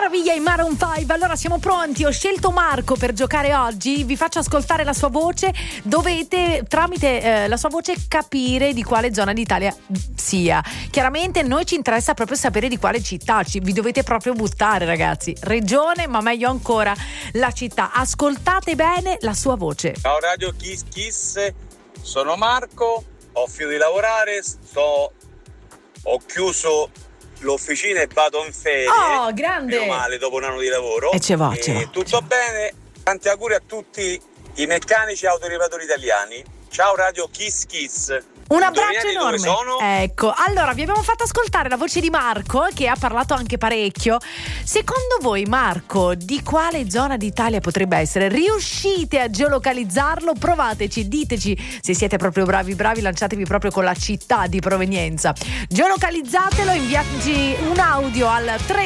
meraviglia, i Maroon 5. Allora siamo pronti, ho scelto Marco per giocare oggi, vi faccio ascoltare la sua voce, dovete tramite la sua voce capire di quale zona d'Italia sia. Chiaramente noi ci interessa proprio sapere di quale città, vi dovete proprio buttare ragazzi, regione ma meglio ancora la città. Ascoltate bene la sua voce. Ciao Radio Kiss Kiss, sono Marco, ho finito di lavorare, ho chiuso l'officina e vado in ferie. Oh, grande! Meno male, dopo un anno di lavoro. E ce va. Tutto bene? Tanti auguri a tutti i meccanici e autoriparatori italiani. Ciao Radio Kiss Kiss. Un abbraccio enorme. Dove sono? Ecco, allora vi abbiamo fatto ascoltare la voce di Marco, che ha parlato anche parecchio. Secondo voi Marco di quale zona d'Italia potrebbe essere? Riuscite a geolocalizzarlo? Provateci, diteci se siete proprio bravi, lanciatevi proprio con la città di provenienza. Geolocalizzatelo, inviateci un audio al 3